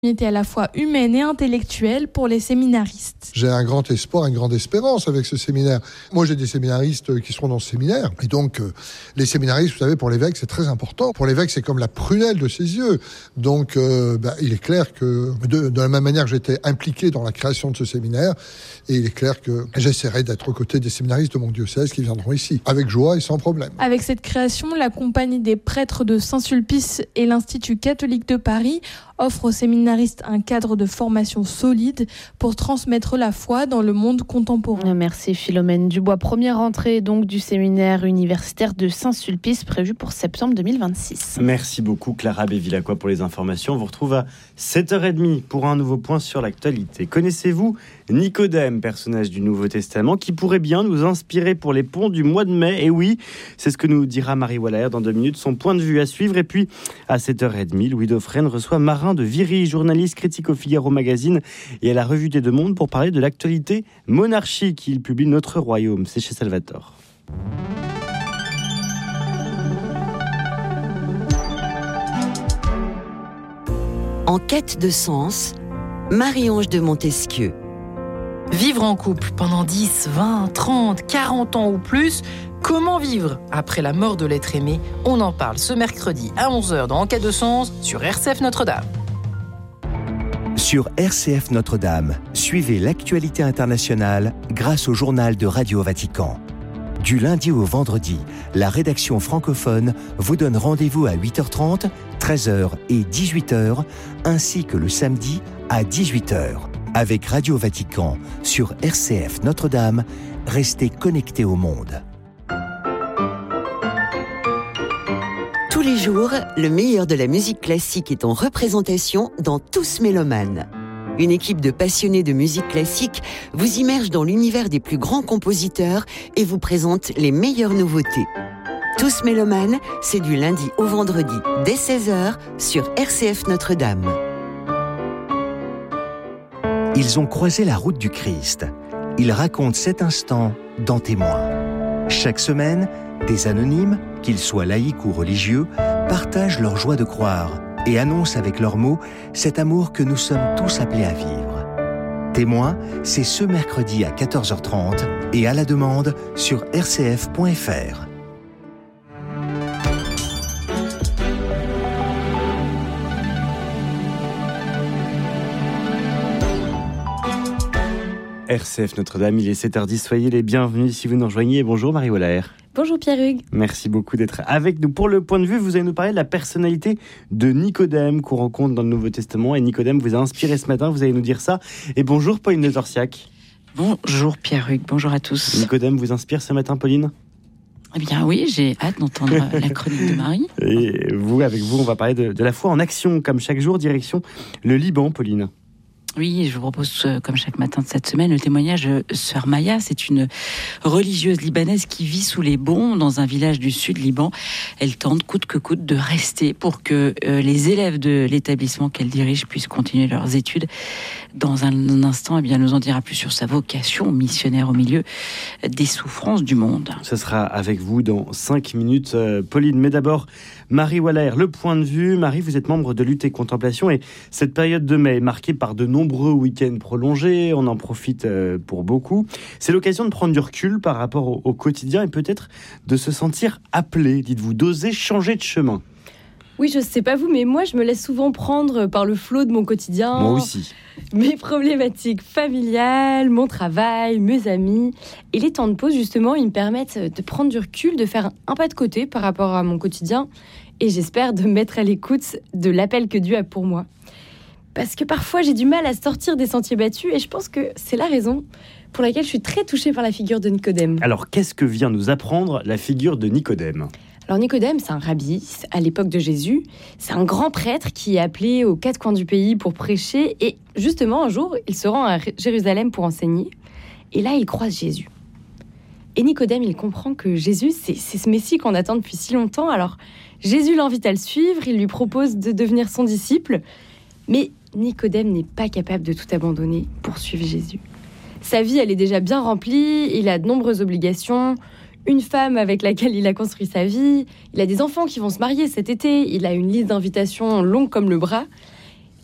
Unité à la fois humaine et intellectuelle pour les séminaristes. J'ai un grand espoir, une grande espérance avec ce séminaire. Moi, j'ai des séminaristes qui seront dans ce séminaire. Et donc, les séminaristes, vous savez, pour l'évêque, c'est très important. Pour l'évêque, c'est comme la prunelle de ses yeux. Donc, il est clair que, de la même manière que j'étais impliqué dans la création de ce séminaire, et il est clair que j'essaierai d'être aux côtés des séminaristes de mon diocèse qui viendront ici, avec joie et sans problème. Avec cette création, la Compagnie des prêtres de Saint-Sulpice et l'Institut catholique de Paris offrent aux séminaristes un cadre de formation solide pour transmettre la foi dans le monde contemporain. Merci Philomène Dubois. Première entrée donc du séminaire universitaire de Saint-Sulpice prévu pour septembre 2026. Merci beaucoup Clara Bévilacqua pour les informations. On vous retrouve à 7h30 pour un nouveau point sur l'actualité. Connaissez-vous Nicodème, personnage du Nouveau Testament, qui pourrait bien nous inspirer pour les ponts du mois de mai? Et oui, c'est ce que nous dira Marie Wallaert dans 2 minutes, son point de vue à suivre. Et puis, à 7h30, Louis Dauphren reçoit Marin de Viry, journaliste critique au Figaro Magazine et à la Revue des Deux Mondes pour parler de l'actualité monarchique. Il publie Notre Royaume, c'est chez Salvatore. En quête de sens, Marie-Ange de Montesquieu. Vivre en couple pendant 10, 20, 30, 40 ans ou plus, comment vivre après la mort de l'être aimé? On en parle ce mercredi à 11h dans En quête de sens sur RCF Notre-Dame. Sur RCF Notre-Dame, suivez l'actualité internationale grâce au journal de Radio Vatican. Du lundi au vendredi, la rédaction francophone vous donne rendez-vous à 8h30, 13h et 18h, ainsi que le samedi à 18h. Avec Radio Vatican sur RCF Notre-Dame, restez connectés au monde. Tous les jours, le meilleur de la musique classique est en représentation dans Tous Mélomanes. Une équipe de passionnés de musique classique vous immerge dans l'univers des plus grands compositeurs et vous présente les meilleures nouveautés. Tous Mélomanes, c'est du lundi au vendredi dès 16h sur RCF Notre-Dame. Ils ont croisé la route du Christ. Ils racontent cet instant dans Témoins. Chaque semaine, des anonymes, qu'ils soient laïcs ou religieux, partagent leur joie de croire et annoncent avec leurs mots cet amour que nous sommes tous appelés à vivre. Témoins, c'est ce mercredi à 14h30 et à la demande sur rcf.fr. RCF Notre-Dame, il est 7h10, soyez les bienvenus si vous nous rejoignez. Bonjour Marie Wallaert. Bonjour Pierre-Hugues. Merci beaucoup d'être avec nous. Pour le point de vue, vous allez nous parler de la personnalité de Nicodème qu'on rencontre dans le Nouveau Testament. Et Nicodème vous a inspiré ce matin, vous allez nous dire ça. Et bonjour Pauline de Torsiac. Bonjour Pierre-Hugues, bonjour à tous. Nicodème vous inspire ce matin, Pauline ? Eh bien oui, j'ai hâte d'entendre la chronique de Marie. Et vous, avec vous, on va parler de la foi en action, comme chaque jour, direction le Liban, Pauline. Oui, je vous propose, comme chaque matin de cette semaine, le témoignage de Sœur Maya. C'est une religieuse libanaise qui vit sous les bombes dans un village du sud Liban. Elle tente coûte que coûte de rester pour que les élèves de l'établissement qu'elle dirige puissent continuer leurs études. Dans un instant, elle nous en dira plus sur sa vocation missionnaire au milieu des souffrances du monde. Ce sera avec vous dans 5 minutes, Pauline. Mais d'abord, Marie Wallaert, le point de vue. Marie, vous êtes membre de Lutte et Contemplation et cette période de mai est marquée par de nombreux week-ends prolongés. On en profite pour beaucoup. C'est l'occasion de prendre du recul par rapport au quotidien et peut-être de se sentir appelé, dites-vous, d'oser changer de chemin. Oui, je sais pas vous, mais moi, je me laisse souvent prendre par le flot de mon quotidien. Moi aussi. Mes problématiques familiales, mon travail, mes amis. Et les temps de pause, justement, ils me permettent de prendre du recul, de faire un pas de côté par rapport à mon quotidien. Et j'espère de me mettre à l'écoute de l'appel que Dieu a pour moi. Parce que parfois, j'ai du mal à sortir des sentiers battus. Et je pense que c'est la raison pour laquelle je suis très touchée par la figure de Nicodème. Alors, qu'est-ce que vient nous apprendre la figure de Nicodème ? Alors Nicodème, c'est un rabbi à l'époque de Jésus. C'est un grand prêtre qui est appelé aux 4 coins du pays pour prêcher. Et justement, un jour, il se rend à Jérusalem pour enseigner. Et là, il croise Jésus. Et Nicodème, il comprend que Jésus, c'est ce Messie qu'on attend depuis si longtemps. Alors, Jésus l'invite à le suivre. Il lui propose de devenir son disciple. Mais Nicodème n'est pas capable de tout abandonner pour suivre Jésus. Sa vie, elle est déjà bien remplie. Il a de nombreuses obligations. Une femme avec laquelle il a construit sa vie. Il a des enfants qui vont se marier cet été. Il a une liste d'invitations longue comme le bras.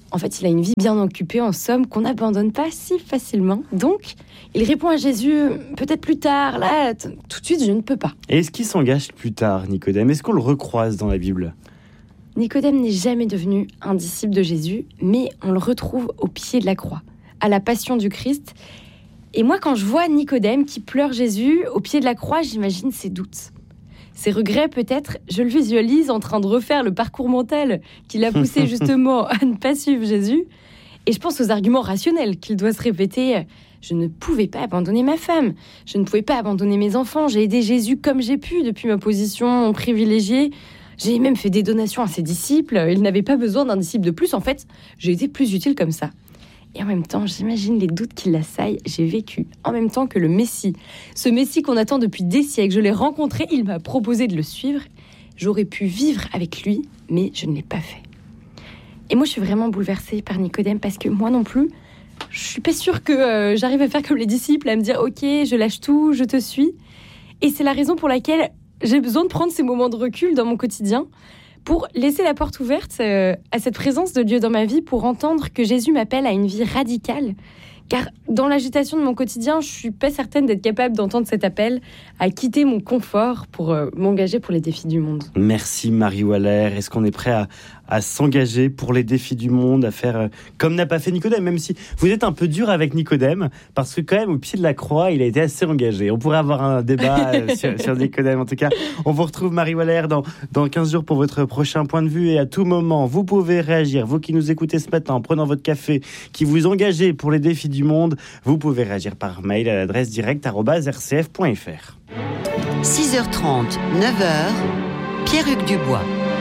En fait, il a une vie bien occupée, en somme, qu'on n'abandonne pas si facilement. Donc, il répond à Jésus, peut-être plus tard, là, tout de suite, je ne peux pas. Et est-ce qu'il s'engage plus tard, Nicodème ? Est-ce qu'on le recroise dans la Bible ? Nicodème n'est jamais devenu un disciple de Jésus, mais on le retrouve au pied de la croix, à la passion du Christ. Et moi, quand je vois Nicodème qui pleure Jésus au pied de la croix, j'imagine ses doutes. Ses regrets, peut-être, je le visualise en train de refaire le parcours mental qui l'a poussé justement à ne pas suivre Jésus. Et je pense aux arguments rationnels qu'il doit se répéter. Je ne pouvais pas abandonner ma femme. Je ne pouvais pas abandonner mes enfants. J'ai aidé Jésus comme j'ai pu depuis ma position privilégiée. J'ai même fait des donations à ses disciples. Il n'avait pas besoin d'un disciple de plus. En fait, j'ai été plus utile comme ça. Et en même temps, j'imagine les doutes qui l'assaillent. J'ai vécu en même temps que le Messie. Ce Messie qu'on attend depuis des siècles. Je l'ai rencontré, il m'a proposé de le suivre. J'aurais pu vivre avec lui, mais je ne l'ai pas fait. Et moi, je suis vraiment bouleversée par Nicodème parce que moi non plus, je suis pas sûre que j'arrive à faire comme les disciples, à me dire « Ok, je lâche tout, je te suis ». Et c'est la raison pour laquelle j'ai besoin de prendre ces moments de recul dans mon quotidien pour laisser la porte ouverte à cette présence de Dieu dans ma vie, pour entendre que Jésus m'appelle à une vie radicale. Car dans l'agitation de mon quotidien, je ne suis pas certaine d'être capable d'entendre cet appel à quitter mon confort pour m'engager pour les défis du monde. Merci Marie Waller. Est-ce qu'on est prêt à s'engager pour les défis du monde, à faire comme n'a pas fait Nicodème, même si vous êtes un peu dur avec Nicodème, parce que quand même au pied de la croix, il a été assez engagé. On pourrait avoir un débat sur Nicodème. En tout cas, on vous retrouve Marie Waller dans 15 jours pour votre prochain point de vue, et à tout moment, vous pouvez réagir. Vous qui nous écoutez ce matin en prenant votre café, qui vous engagez pour les défis du monde, vous pouvez réagir par mail à l'adresse direct@rcf.fr. 6h30, 9h, Pierre-Hugues Dubois.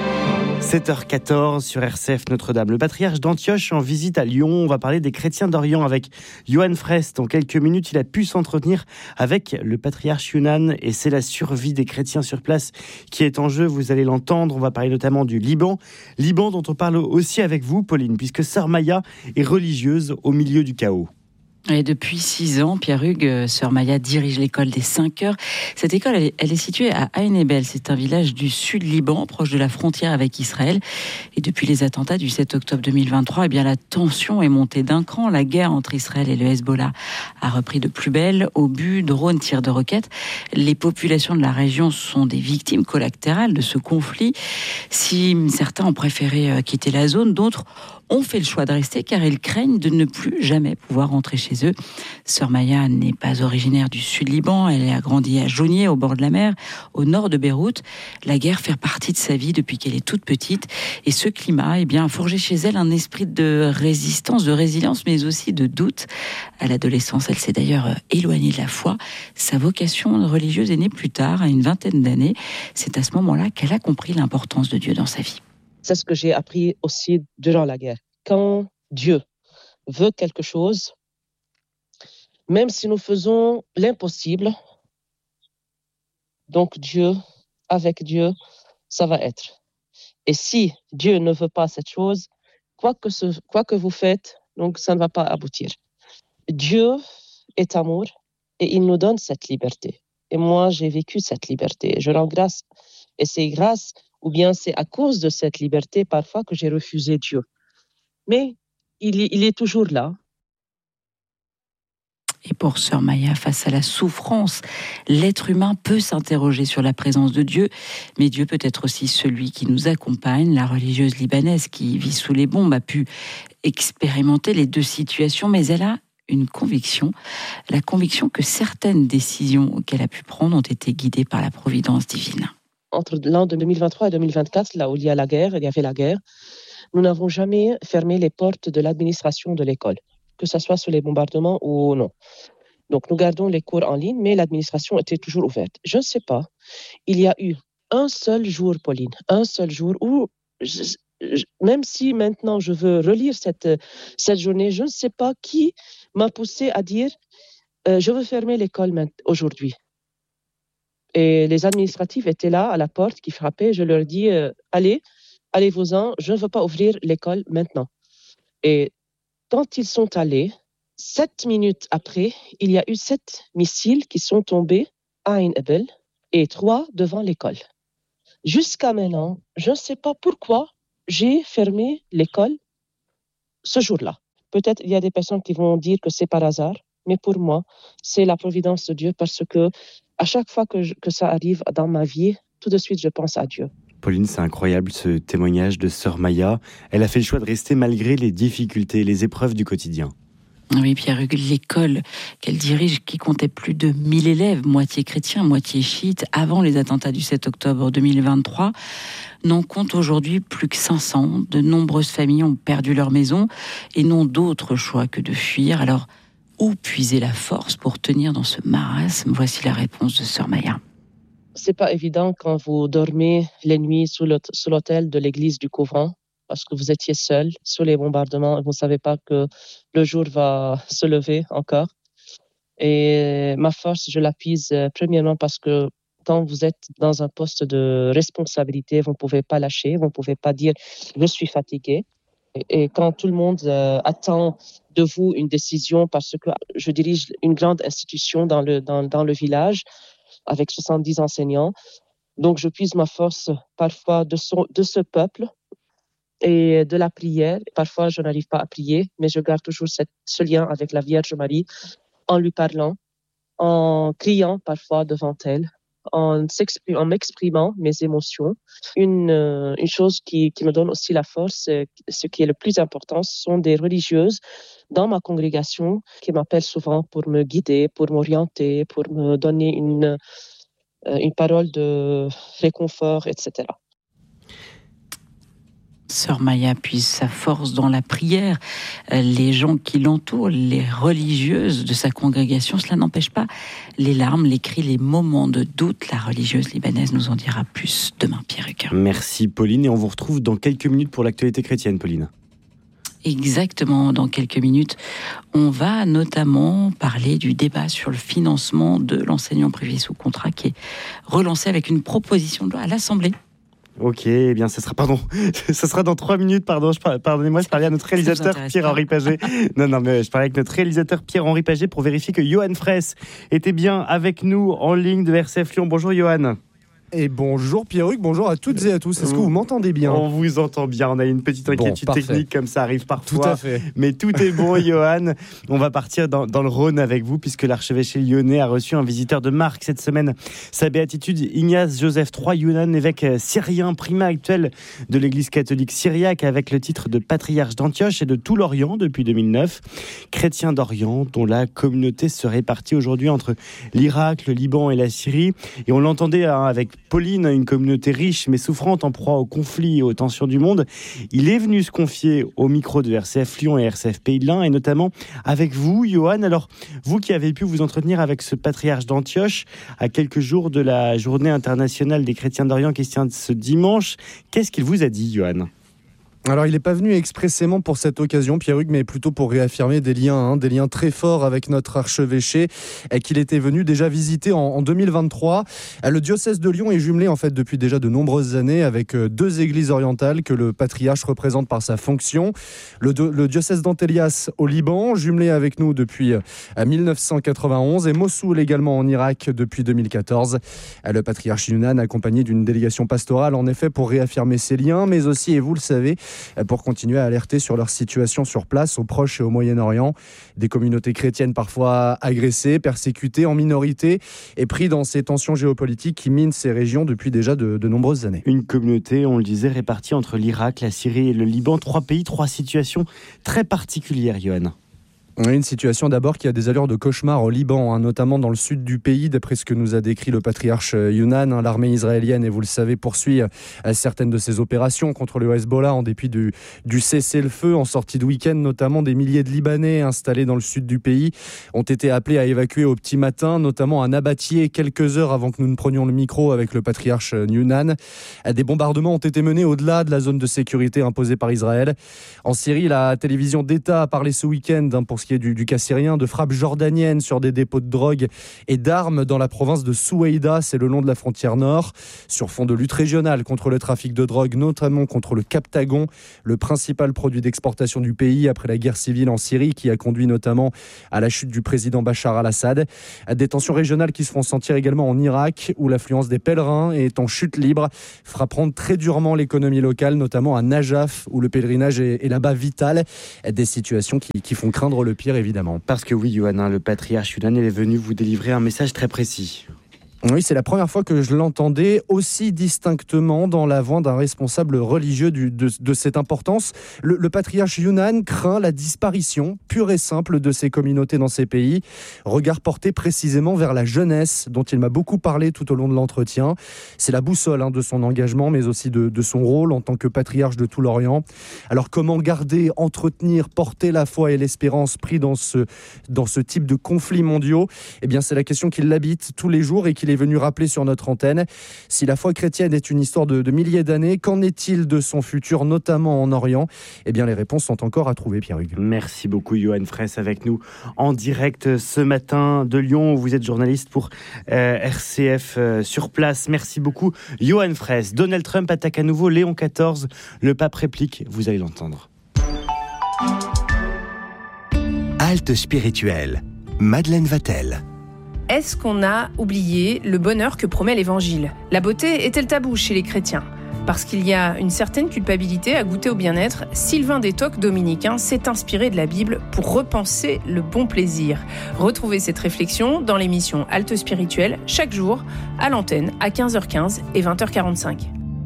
7h14 sur RCF Notre-Dame. Le patriarche d'Antioche en visite à Lyon. On va parler des chrétiens d'Orient avec Johan Frest. En quelques minutes, il a pu s'entretenir avec le patriarche Younan, et c'est la survie des chrétiens sur place qui est en jeu. Vous allez l'entendre. On va parler notamment du Liban. Liban dont on parle aussi avec vous, Pauline, puisque Sœur Maya est religieuse au milieu du chaos. Et depuis 6 ans, Pierre-Hugues, Sœur Maya dirige l'école des 5 heures. Cette école, elle est située à Ain Ebel. C'est un village du sud Liban, proche de la frontière avec Israël. Et depuis les attentats du 7 octobre 2023, eh bien, la tension est montée d'un cran. La guerre entre Israël et le Hezbollah a repris de plus belle. Obus, drones, tirs de roquettes. Les populations de la région sont des victimes collatérales de ce conflit. Si certains ont préféré quitter la zone, d'autres ont fait le choix de rester car ils craignent de ne plus jamais pouvoir rentrer chez eux. Sœur Maya n'est pas originaire du sud Liban, elle a grandi à Jounieh, au bord de la mer, au nord de Beyrouth. La guerre fait partie de sa vie depuis qu'elle est toute petite, et ce climat a forgé chez elle un esprit de résistance, de résilience, mais aussi de doute. À l'adolescence, elle s'est d'ailleurs éloignée de la foi. Sa vocation religieuse est née plus tard, à une vingtaine d'années. C'est à ce moment-là qu'elle a compris l'importance de Dieu dans sa vie. C'est ce que j'ai appris aussi durant la guerre. Quand Dieu veut quelque chose, même si nous faisons l'impossible, donc Dieu, avec Dieu, ça va être. Et si Dieu ne veut pas cette chose, quoi que vous faites, donc ça ne va pas aboutir. Dieu est amour et il nous donne cette liberté. Et moi, j'ai vécu cette liberté. Je rends grâce. Et c'est grâce, ou bien c'est à cause de cette liberté parfois que j'ai refusé Dieu. Mais il est toujours là. Et pour Sœur Maya, face à la souffrance, l'être humain peut s'interroger sur la présence de Dieu, mais Dieu peut être aussi celui qui nous accompagne. La religieuse libanaise qui vit sous les bombes a pu expérimenter les deux situations, mais elle a une conviction, la conviction que certaines décisions qu'elle a pu prendre ont été guidées par la providence divine. Entre l'an 2023 et 2024, là où il y avait la guerre, nous n'avons jamais fermé les portes de l'administration de l'école, que ce soit sous les bombardements ou non. Donc nous gardons les cours en ligne, mais l'administration était toujours ouverte. Je ne sais pas, il y a eu un seul jour, Pauline, un seul jour où, même si maintenant je veux relire cette journée, je ne sais pas qui m'a poussé à dire je veux fermer l'école aujourd'hui. Et les administratifs étaient là à la porte qui frappaient. Je leur dis allez-vous-en, je ne veux pas ouvrir l'école maintenant. Et quand ils sont allés, 7 minutes après, il y a eu 7 missiles qui sont tombés à Ain Ebel et 3 devant l'école. Jusqu'à maintenant, je ne sais pas pourquoi j'ai fermé l'école ce jour-là. Peut-être il y a des personnes qui vont dire que c'est par hasard, mais pour moi, c'est la providence de Dieu parce que à chaque fois que ça arrive dans ma vie, tout de suite, je pense à Dieu. Pauline, c'est incroyable ce témoignage de sœur Maya. Elle a fait le choix de rester malgré les difficultés, les épreuves du quotidien. Oui, Pierre-Hugues, l'école qu'elle dirige, qui comptait plus de 1000 élèves, moitié chrétiens, moitié chiites, avant les attentats du 7 octobre 2023, n'en compte aujourd'hui plus que 500. De nombreuses familles ont perdu leur maison et n'ont d'autre choix que de fuir. Alors, où puiser la force pour tenir dans ce marasme ? Voici la réponse de sœur Maya. C'est pas évident quand vous dormez les nuits sous l'autel de l'église du couvent, parce que vous étiez seul sous les bombardements et vous ne savez pas que le jour va se lever encore. Et ma force, je la puise premièrement parce que quand vous êtes dans un poste de responsabilité, vous ne pouvez pas lâcher, vous ne pouvez pas dire « je suis fatigué ». Et quand tout le monde attend de vous une décision, parce que je dirige une grande institution dans le village avec 70 enseignants, donc je puise ma force parfois de ce peuple et de la prière. Parfois, je n'arrive pas à prier, mais je garde toujours ce lien avec la Vierge Marie en lui parlant, en criant parfois devant elle, en m'exprimant mes émotions. Une chose qui me donne aussi la force, ce qui est le plus important, ce sont des religieuses dans ma congrégation qui m'appellent souvent pour me guider, pour m'orienter, pour me donner une parole de réconfort, etc. Sœur Maya puise sa force dans la prière. Les gens qui l'entourent, les religieuses de sa congrégation, cela n'empêche pas les larmes, les cris, les moments de doute. La religieuse libanaise nous en dira plus demain, Pierre-Hugues. Merci Pauline, et on vous retrouve dans quelques minutes pour l'actualité chrétienne, Pauline. Exactement, dans quelques minutes, on va notamment parler du débat sur le financement de l'enseignement privé sous contrat qui est relancé avec une proposition de loi à l'Assemblée. Ok, eh bien, ce sera dans 3 minutes, pardonnez-moi, je parlais à notre réalisateur Pierre-Henri Paget. Non, mais je parlais avec notre réalisateur Pierre-Henri Paget pour vérifier que Johan Fraisse était bien avec nous en ligne de RCF Lyon. Bonjour Johan. Et bonjour Pierre-Hugues, bonjour à toutes et à tous. Est-ce que vous m'entendez bien ? On vous entend bien, on a une petite inquiétude technique comme ça arrive parfois. Tout à fait. Mais tout est bon Johan. On va partir dans le Rhône avec vous puisque l'archevêché lyonnais a reçu un visiteur de marque cette semaine. Sa béatitude Ignace Joseph III Younan, évêque syrien, primat actuel de l'église catholique syriaque avec le titre de patriarche d'Antioche et de tout l'Orient depuis 2009. Chrétien d'Orient dont la communauté se répartit aujourd'hui entre l'Irak, le Liban et la Syrie. Et on l'entendait avec Pauline, une communauté riche mais souffrante en proie aux conflits et aux tensions du monde. Il est venu se confier au micro de RCF Lyon et RCF Pays de l'Ain et notamment avec vous, Johan. Alors, vous qui avez pu vous entretenir avec ce patriarche d'Antioche à quelques jours de la journée internationale des chrétiens d'Orient qui se tient ce dimanche, qu'est-ce qu'il vous a dit, Johan ? Alors, il n'est pas venu expressément pour cette occasion, Pierre-Hugues, mais plutôt pour réaffirmer des liens très forts avec notre archevêché qu'il était venu déjà visiter en 2023. Le diocèse de Lyon est jumelé en fait depuis déjà de nombreuses années avec 2 églises orientales que le patriarche représente par sa fonction. Le diocèse d'Antélias au Liban, jumelé avec nous depuis 1991, et Mossoul également en Irak depuis 2014. Le patriarche Younan accompagné d'une délégation pastorale en effet pour réaffirmer ses liens, mais aussi, et vous le savez, pour continuer à alerter sur leur situation sur place, au Proche et au Moyen-Orient. Des communautés chrétiennes parfois agressées, persécutées en minorité et pris dans ces tensions géopolitiques qui minent ces régions depuis déjà de nombreuses années. Une communauté, on le disait, répartie entre l'Irak, la Syrie et le Liban. 3 pays, 3 situations très particulières, Johan. Une situation d'abord qui a des allures de cauchemar au Liban, notamment dans le sud du pays, d'après ce que nous a décrit le patriarche Younan. L'armée israélienne, et vous le savez, poursuit certaines de ses opérations contre le Hezbollah en dépit du cessez-le-feu. En sortie de week-end, notamment, des milliers de Libanais installés dans le sud du pays ont été appelés à évacuer au petit matin, notamment à Nabatieh, quelques heures avant que nous ne prenions le micro avec le patriarche Younan. Des bombardements ont été menés au-delà de la zone de sécurité imposée par Israël. En Syrie, la télévision d'État a parlé ce week-end pour ce qui est du cas syrien, de frappes jordaniennes sur des dépôts de drogue et d'armes dans la province de Soueïda, c'est le long de la frontière nord, sur fond de lutte régionale contre le trafic de drogue, notamment contre le Captagon, le principal produit d'exportation du pays après la guerre civile en Syrie qui a conduit notamment à la chute du président Bachar al-Assad. Des tensions régionales qui se font sentir également en Irak, où l'affluence des pèlerins est en chute libre, frappant très durement l'économie locale, notamment à Najaf, où le pèlerinage est là-bas vital. Des situations qui font craindre le pire, évidemment. Parce que oui, Yohann, le patriarche Yunan est venu vous délivrer un message très précis. Oui, c'est la première fois que je l'entendais aussi distinctement dans la voix d'un responsable religieux de cette importance. Le patriarche Yunan craint la disparition pure et simple de ces communautés dans ces pays. Regard porté précisément vers la jeunesse, dont il m'a beaucoup parlé tout au long de l'entretien. C'est la boussole de son engagement, mais aussi de son rôle en tant que patriarche de tout l'Orient. Alors comment garder, entretenir, porter la foi et l'espérance pris dans ce type de conflits mondiaux ? Eh bien, c'est la question qui l'habite tous les jours et qu'il est venu rappeler sur notre antenne. Si la foi chrétienne est une histoire de milliers d'années, qu'en est-il de son futur, notamment en Orient ? Eh bien, les réponses sont encore à trouver, Pierre-Hugues. Merci beaucoup, Yohann Fraisse, avec nous en direct ce matin de Lyon. Vous êtes journaliste pour RCF sur place. Merci beaucoup, Yohann Fraisse. Donald Trump attaque à nouveau Léon XIV. Le pape réplique, vous allez l'entendre. Halte spirituelle. Madeleine Vatel. Est-ce qu'on a oublié le bonheur que promet l'Évangile ? La beauté est-elle tabou chez les chrétiens ? Parce qu'il y a une certaine culpabilité à goûter au bien-être, Sylvain Détoc, dominicain, s'est inspiré de la Bible pour repenser le bon plaisir. Retrouvez cette réflexion dans l'émission Halte spirituelle, chaque jour, à l'antenne, à 15h15 et 20h45.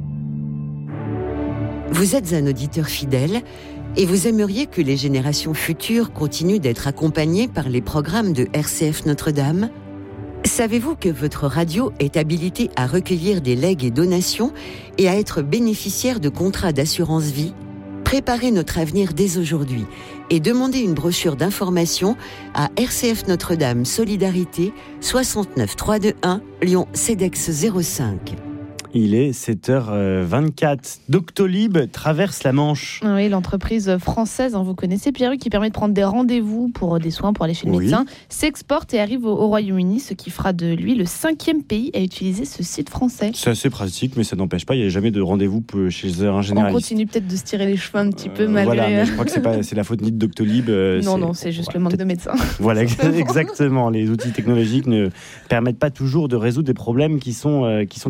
Vous êtes un auditeur fidèle et vous aimeriez que les générations futures continuent d'être accompagnées par les programmes de RCF Notre-Dame ? Savez-vous que votre radio est habilitée à recueillir des legs et donations et à être bénéficiaire de contrats d'assurance vie ? Préparez notre avenir dès aujourd'hui et demandez une brochure d'information à RCF Notre-Dame Solidarité 69 321 Lyon CEDEX 05. Il est 7h24. Doctolib traverse la Manche. Oui, l'entreprise française, vous connaissez Pierre, qui permet de prendre des rendez-vous pour des soins, pour aller chez le médecin, s'exporte et arrive au Royaume-Uni, ce qui fera de lui le 5e pays à utiliser ce site français. C'est assez pratique, mais ça n'empêche pas, il n'y a jamais de rendez-vous chez un généraliste. On continue peut-être de se tirer les cheveux un petit peu malgré... Voilà, mais je crois que c'est la faute ni de Doctolib. Non, c'est juste le manque de médecins. Voilà, exactement. Les outils technologiques ne permettent pas toujours de résoudre des problèmes qui sont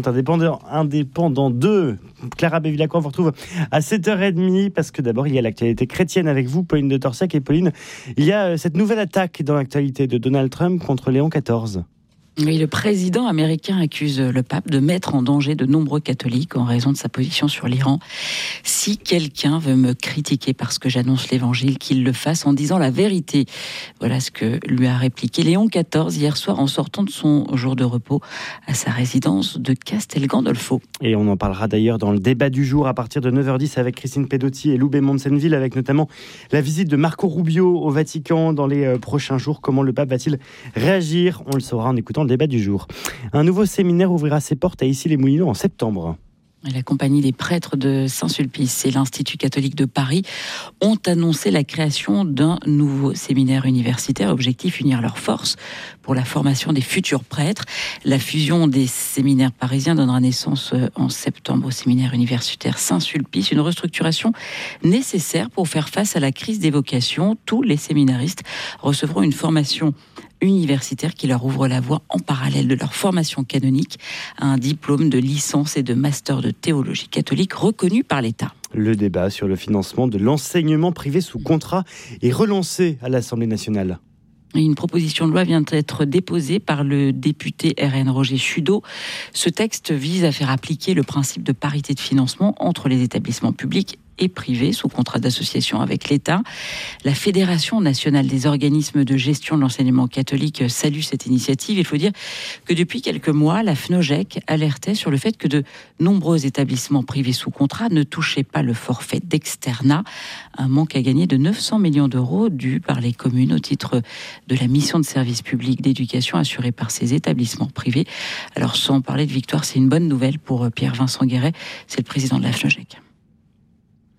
indépendant d'eux. Clara Bévilacqua, on vous retrouve à 7h30 parce que d'abord il y a l'actualité chrétienne avec vous, Pauline de Torsac. Et Pauline, il y a cette nouvelle attaque dans l'actualité de Donald Trump contre Léon XIV. Oui, le président américain accuse le pape de mettre en danger de nombreux catholiques en raison de sa position sur l'Iran. Si quelqu'un veut me critiquer parce que j'annonce l'évangile, qu'il le fasse en disant la vérité. Voilà ce que lui a répliqué Léon XIV hier soir en sortant de son jour de repos à sa résidence de Castel Gandolfo. Et on en parlera d'ailleurs dans le débat du jour à partir de 9h10 avec Christine Pedotti et Lou Bémont-Senville, avec notamment la visite de Marco Rubio au Vatican dans les prochains jours. Comment le pape va-t-il réagir ? On le saura en écoutant le débat du jour. Un nouveau séminaire ouvrira ses portes à Issy-les-Moulineaux en septembre. La compagnie des prêtres de Saint-Sulpice et l'Institut catholique de Paris ont annoncé la création d'un nouveau séminaire universitaire. Objectif, unir leurs forces pour la formation des futurs prêtres. La fusion des séminaires parisiens donnera naissance en septembre au séminaire universitaire Saint-Sulpice. Une restructuration nécessaire pour faire face à la crise des vocations. Tous les séminaristes recevront une formation universitaires qui leur ouvrent la voie en parallèle de leur formation canonique à un diplôme de licence et de master de théologie catholique reconnu par l'État. Le débat sur le financement de l'enseignement privé sous contrat est relancé à l'Assemblée nationale. Une proposition de loi vient d'être déposée par le député RN Roger Chudeau. Ce texte vise à faire appliquer le principe de parité de financement entre les établissements publics et privés sous contrat d'association avec l'État. La Fédération nationale des organismes de gestion de l'enseignement catholique salue cette initiative. Il faut dire que depuis quelques mois, la FNOGEC alertait sur le fait que de nombreux établissements privés sous contrat ne touchaient pas le forfait d'externat, un manque à gagner de 900 millions d'euros dû par les communes au titre de la mission de service public d'éducation assurée par ces établissements privés. Alors sans parler de victoire, c'est une bonne nouvelle pour Pierre-Vincent Guéret, c'est le président de la FNOGEC.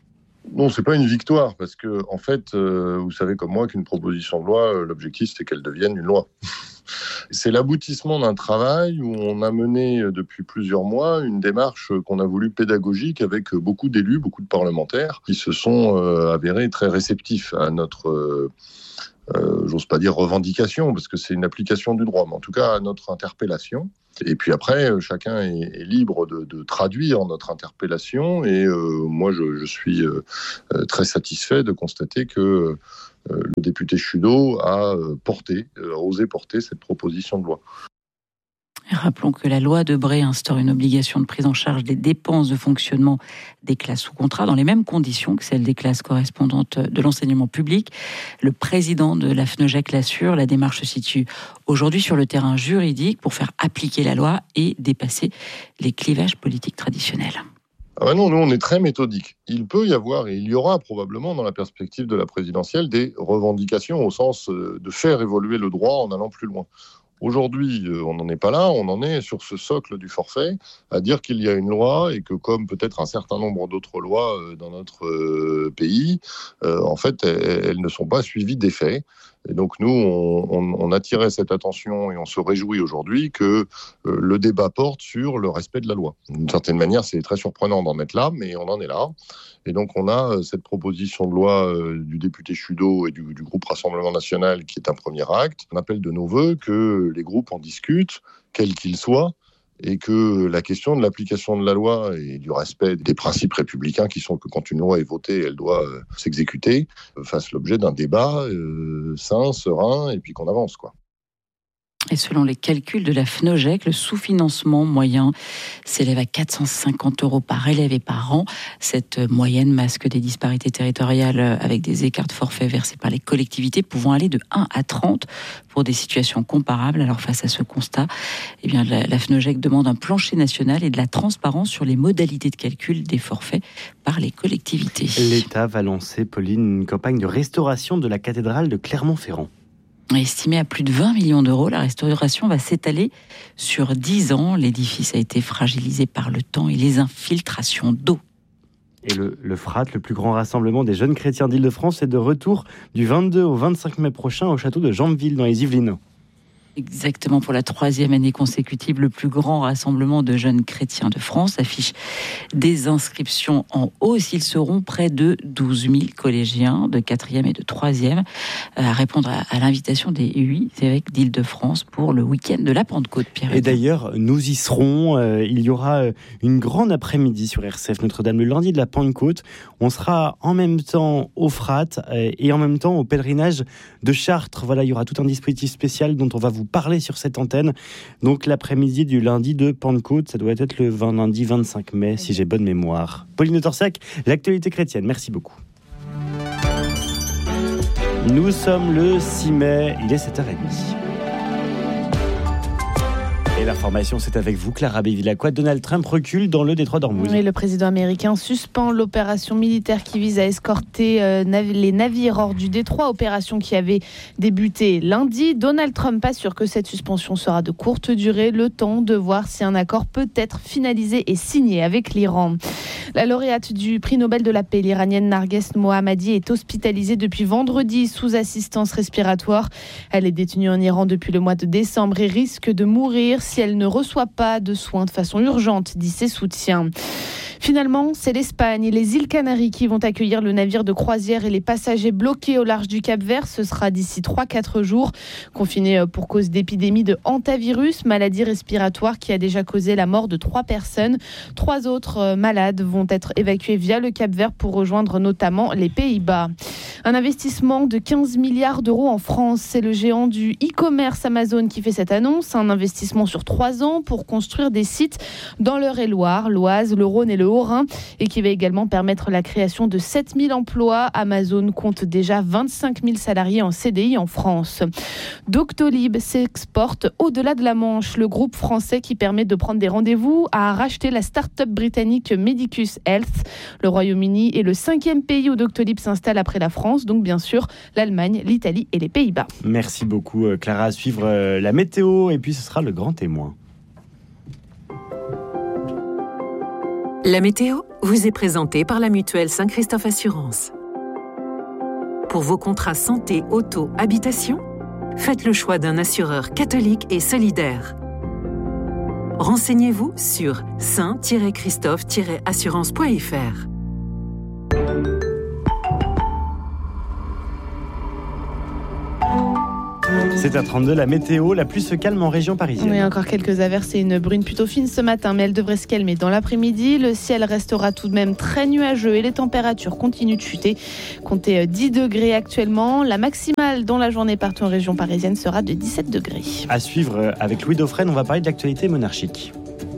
Non, c'est pas une victoire, parce que, en fait, vous savez comme moi qu'une proposition de loi, l'objectif, c'est qu'elle devienne une loi. C'est l'aboutissement d'un travail où on a mené depuis plusieurs mois une démarche qu'on a voulu pédagogique avec beaucoup d'élus, beaucoup de parlementaires qui se sont avérés très réceptifs à notre, j'ose pas dire revendication, parce que c'est une application du droit, mais en tout cas à notre interpellation. Et puis après, chacun est libre de traduire notre interpellation. Et moi, je suis très satisfait de constater que le député Chudeau a osé porter cette proposition de loi. Rappelons que la loi Debré instaure une obligation de prise en charge des dépenses de fonctionnement des classes sous contrat dans les mêmes conditions que celles des classes correspondantes de l'enseignement public. Le président de la FNEJEC l'assure, la démarche se situe aujourd'hui sur le terrain juridique pour faire appliquer la loi et dépasser les clivages politiques traditionnels. Ah ben non, nous on est très méthodique. Il peut y avoir, et il y aura probablement dans la perspective de la présidentielle, des revendications au sens de faire évoluer le droit en allant plus loin. Aujourd'hui, on n'en est pas là, on en est sur ce socle du forfait, à dire qu'il y a une loi et que comme peut-être un certain nombre d'autres lois dans notre pays, en fait, elles ne sont pas suivies des faits. Et donc nous, on attirait cette attention et on se réjouit aujourd'hui que le débat porte sur le respect de la loi. D'une certaine manière, c'est très surprenant d'en être là, mais on en est là. Et donc on a cette proposition de loi du député Chudeau et du groupe Rassemblement National qui est un premier acte. On appelle de nos voeux que les groupes en discutent, quels qu'ils soient, et que la question de l'application de la loi et du respect des principes républicains qui sont que quand une loi est votée, elle doit s'exécuter, fasse l'objet d'un débat sain, serein, et puis qu'on avance, quoi. Et selon les calculs de la FNEJEC, le sous-financement moyen s'élève à 450 € par élève et par an. Cette moyenne masque des disparités territoriales avec des écarts de forfait versés par les collectivités pouvant aller de 1 à 30 pour des situations comparables. Alors face à ce constat, eh bien, la FNEJEC demande un plancher national et de la transparence sur les modalités de calcul des forfaits par les collectivités. L'État va lancer, Pauline, une campagne de restauration de la cathédrale de Clermont-Ferrand. Estimée à plus de 20 millions d'euros, la restauration va s'étaler sur 10 ans. L'édifice a été fragilisé par le temps et les infiltrations d'eau. Et le FRAT, le plus grand rassemblement des jeunes chrétiens d'Île-de-France, est de retour du 22 au 25 mai prochain au château de Jambeville, dans les Yvelines. Exactement, pour la 3e année consécutive, le plus grand rassemblement de jeunes chrétiens de France affiche des inscriptions en hausse. Ils seront près de 12 000 collégiens de 4e et de 3e à répondre à l'invitation des 8 évêques d'Île-de-France pour le week-end de la Pentecôte, Pierre. Et d'ailleurs, nous y serons. Il y aura une grande après-midi sur RCF Notre-Dame le lundi de la Pentecôte. On sera en même temps au FRAT et en même temps au pèlerinage de Chartres. Voilà, il y aura tout un dispositif spécial dont on va vous parler sur cette antenne. Donc l'après-midi du lundi de Pentecôte, ça doit être le lundi 25 mai, si j'ai bonne mémoire. Pauline de Torsac, l'actualité chrétienne, merci beaucoup. Nous sommes le 6 mai, il est 7h30. Et l'information, c'est avec vous, Clara Bevilacqua. Donald Trump recule dans le détroit d'Ormuz. Oui, le président américain suspend l'opération militaire qui vise à escorter les navires hors du détroit, opération qui avait débuté lundi. Donald Trump assure que cette suspension sera de courte durée, le temps de voir si un accord peut être finalisé et signé avec l'Iran. La lauréate du prix Nobel de la paix, l'Iranienne Narges Mohammadi, est hospitalisée depuis vendredi sous assistance respiratoire. Elle est détenue en Iran depuis le mois de décembre et risque de mourir si elle ne reçoit pas de soins de façon urgente, dit ses soutiens. Finalement, c'est l'Espagne et les îles Canaries qui vont accueillir le navire de croisière et les passagers bloqués au large du Cap-Vert. Ce sera d'ici 3-4 jours. Confinés pour cause d'épidémie de hantavirus, maladie respiratoire qui a déjà causé la mort de 3 personnes. 3 autres malades vont être évacués via le Cap-Vert pour rejoindre notamment les Pays-Bas. Un investissement de 15 milliards d'euros en France. C'est le géant du e-commerce Amazon qui fait cette annonce. Un investissement sur 3 ans pour construire des sites dans l'Eure-et-Loire, l'Oise, le Rhône et le Haut-Rhin et qui va également permettre la création de 7000 emplois. Amazon compte déjà 25 000 salariés en CDI en France. Doctolib s'exporte au-delà de la Manche. Le groupe français qui permet de prendre des rendez-vous a racheté la start-up britannique Medicus Health. Le Royaume-Uni est le 5e pays où Doctolib s'installe après la France, donc bien sûr l'Allemagne, l'Italie et les Pays-Bas. Merci beaucoup Clara, à suivre la météo et puis ce sera le grand témoin. La météo vous est présentée par la mutuelle Saint-Christophe Assurance. Pour vos contrats santé, auto, habitation, faites le choix d'un assureur catholique et solidaire. Renseignez-vous sur saint-christophe-assurance.fr. 7h32, la météo, la pluie se calme en région parisienne. Oui, encore quelques averses et une bruine plutôt fine ce matin, mais elle devrait se calmer dans l'après-midi. Le ciel restera tout de même très nuageux et les températures continuent de chuter. Comptez 10 degrés actuellement. La maximale dans la journée partout en région parisienne sera de 17 degrés. À suivre avec Louis Dauphren, on va parler de l'actualité monarchique.